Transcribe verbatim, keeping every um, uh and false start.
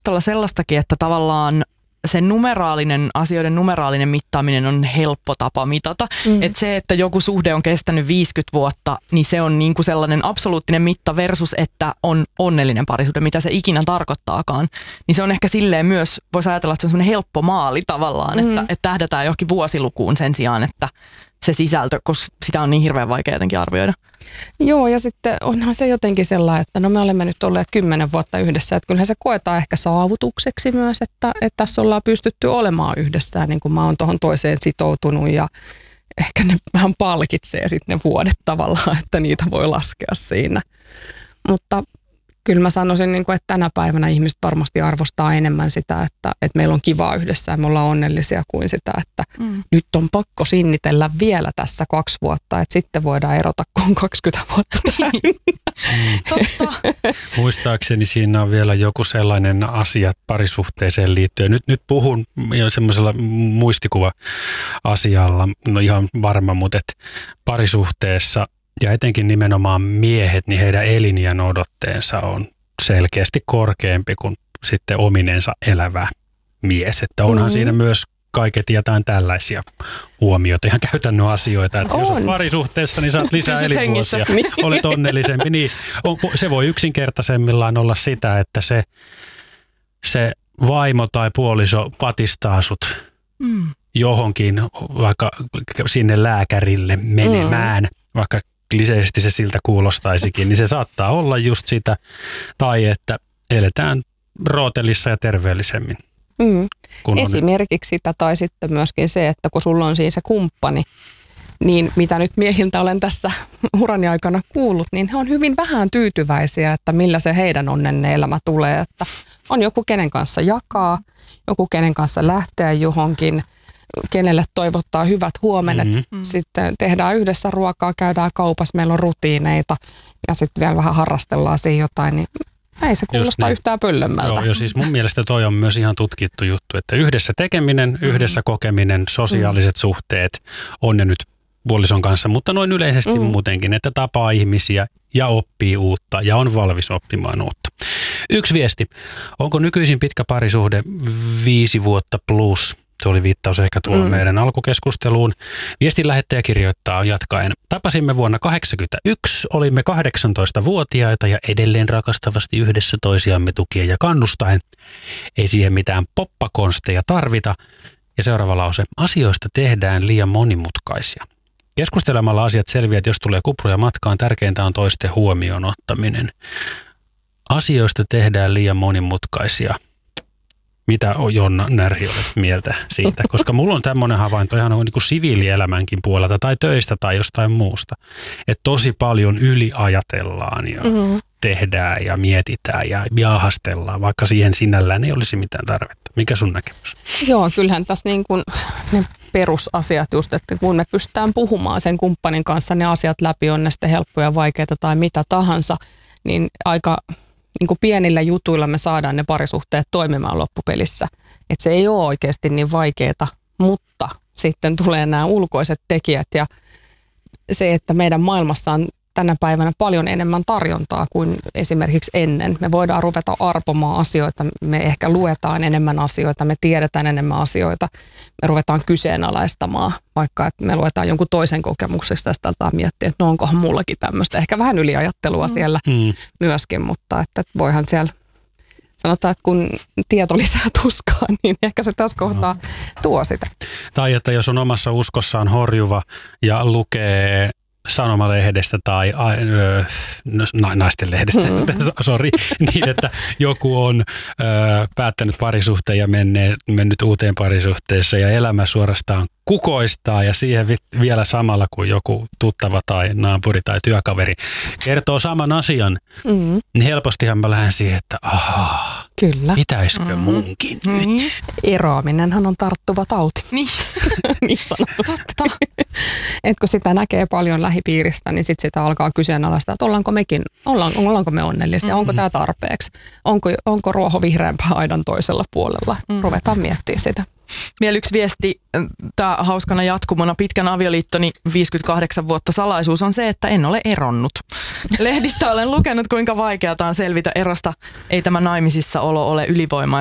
ajatella sellaistakin, että tavallaan se numeraalinen, asioiden numeraalinen mittaaminen on helppo tapa mitata. Mm. Että se, että joku suhde on kestänyt viisikymmentä vuotta, niin se on niinku sellainen absoluuttinen mitta versus, että on onnellinen parisuhde, mitä se ikinä tarkoittaakaan. Niin se on ehkä silleen myös, voisi ajatella, että se on semmoinen helppo maali tavallaan, mm. että, että tähdätään johonkin vuosilukuun sen sijaan, että se sisältö, koska sitä on niin hirveän vaikea jotenkin arvioida. Joo, ja sitten onhan se jotenkin sellainen, että no me olemme nyt olleet kymmenen vuotta yhdessä, että kyllähän se koetaan ehkä saavutukseksi myös, että, että tässä ollaan pystytty olemaan yhdessä, niin kuin mä oon tuohon toiseen sitoutunut ja ehkä ne vähän palkitsee sitten ne vuodet tavallaan, että niitä voi laskea siinä. Mutta kyllä mä sanoisin, että tänä päivänä ihmiset varmasti arvostaa enemmän sitä, että, että meillä on kivaa yhdessä ja me ollaan onnellisia kuin sitä, että mm. nyt on pakko sinnitellä vielä tässä kaksi vuotta, että sitten voidaan erota, kun on kaksikymmentä vuotta. Totta. Muistaakseni siinä on vielä joku sellainen asia parisuhteeseen liittyen. Nyt, nyt puhun jo semmoisella muistikuva-asialla, no ihan varma, mutta että parisuhteessa ja etenkin nimenomaan miehet, niin heidän eliniän odotteensa on selkeästi korkeampi kuin sitten ominensa elävä mies. Että onhan mm-hmm. siinä myös kaiket jotain tällaisia huomioita, ihan käytännön asioita. Että on. Jos olet parisuhteessa, niin saat lisää elinvuosia. Olet onnellisempi. Niin, on, se voi yksinkertaisemmillaan olla sitä, että se, se vaimo tai puoliso patistaa sut mm. johonkin, vaikka sinne lääkärille menemään, mm. vaikka kliseisesti se siltä kuulostaisikin, niin se saattaa olla just sitä, tai että eletään rootelissa ja terveellisemmin. Mm. Esimerkiksi sitä, tai sitten myöskin se, että kun sulla on siinä se kumppani, niin mitä nyt miehiltä olen tässä urani aikana kuullut, niin he on hyvin vähän tyytyväisiä, että millä se heidän onnenne elämä tulee, että on joku kenen kanssa jakaa, joku kenen kanssa lähteä johonkin, kenelle toivottaa hyvät huomenet, mm-hmm. sitten tehdään yhdessä ruokaa, käydään kaupassa, meillä on rutiineita ja sitten vielä vähän harrastellaan siinä jotain, niin ei se kuulostaa niin yhtään pöllömmältä. Joo, jo siis mun mielestä toi on myös ihan tutkittu juttu, että yhdessä tekeminen, mm-hmm. yhdessä kokeminen, sosiaaliset mm-hmm. suhteet on ne nyt puolison kanssa, mutta noin yleisesti mm-hmm. muutenkin, että tapaa ihmisiä ja oppii uutta ja on valmis oppimaan uutta. Yksi viesti, onko nykyisin pitkä parisuhde viisi vuotta plus? Se oli viittaus ehkä tuohon mm. meidän alkukeskusteluun. Viestin lähettäjä kirjoittaa jatkaen. Tapasimme vuonna tuhatyhdeksänsataakahdeksankymmentäyksi, olimme kahdeksantoistavuotiaita ja edelleen rakastavasti yhdessä toisiamme tukien ja kannustaen. Ei siihen mitään poppakonsteja tarvita. Ja seuraava lause. Asioista tehdään liian monimutkaisia. Keskustelemalla asiat selviät, jos tulee kupruja matkaan. Tärkeintä on toisten huomioon ottaminen. Asioista tehdään liian monimutkaisia. Mitä Jonna Närhi olet mieltä siitä? Koska mulla on tämmöinen havainto ihan niin kuin siviilielämänkin puolelta tai töistä tai jostain muusta. Että tosi paljon yliajatellaan ja mm-hmm. tehdään ja mietitään ja jaahastellaan, vaikka siihen sinällään ei olisi mitään tarvetta. Mikä sun näkemys? Joo, kyllähän tässä niin kuin ne perusasiat just, että kun me pystytään puhumaan sen kumppanin kanssa ne asiat läpi, on ne sitten helppoja, vaikeita tai mitä tahansa, niin aika niin kuin pienillä jutuilla me saadaan ne parisuhteet toimimaan loppupelissä. Että se ei ole oikeasti niin vaikeaa, mutta sitten tulee nämä ulkoiset tekijät ja se, että meidän maailmassa on tänä päivänä paljon enemmän tarjontaa kuin esimerkiksi ennen. Me voidaan ruveta arpomaan asioita, me ehkä luetaan enemmän asioita, me tiedetään enemmän asioita, me ruvetaan kyseenalaistamaan, vaikka että me luetaan jonkun toisen kokemuksesta ja sitä aletaan miettiä, että no onkohan mullakin tämmöistä. Ehkä vähän yliajattelua mm. siellä mm. myöskin, mutta että voihan siellä sanotaan, että kun tieto lisää tuskaa, niin ehkä se tässä kohtaa no. tuo sitä. Tai että jos on omassa uskossaan horjuva ja lukee sanomalehdestä tai ö, naisten lehdestä, mm-hmm. sori, niin että joku on ö, päättänyt parisuhteen ja menne, mennyt uuteen parisuhteessa ja elämä suorastaan kukoistaa ja siihen vi- vielä samalla kuin joku tuttava tai naapuri tai työkaveri kertoo saman asian, mm-hmm. niin helpostihan mä lähden siihen, että ahaa, kyllä. Pitäisikö mm-hmm. munkin mm-hmm. nyt? Eroaminenhan on tarttuva tauti. Niin. niin sanotusti. Et kun sitä näkee paljon lähipiiristä, niin sitten sitä alkaa kyseenalaistaa, että ollaanko mekin, ollaan, ollaanko me onnellisia, mm-hmm. onko tämä tarpeeksi, onko, onko ruoho vihreämpää aidan toisella puolella. Mm-hmm. Ruvetaan miettimään sitä. Vielä yksi viesti, tämä hauskana jatkumona, pitkän avioliittoni viisikymmentäkahdeksan vuotta salaisuus on se, että en ole eronnut. Lehdistä olen lukenut, kuinka vaikeaa on selvitä erosta. Ei tämä naimisissa olo ole ylivoimaista.